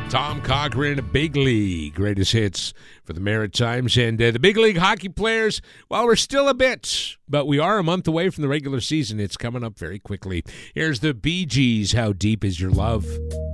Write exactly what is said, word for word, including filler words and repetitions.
Tom Cochrane, Big League, greatest hits for the Maritimes. And uh, the Big League hockey players, well, we're still a bit, but we are a month away from the regular season. It's coming up very quickly. Here's the Bee Gees, How Deep Is Your Love?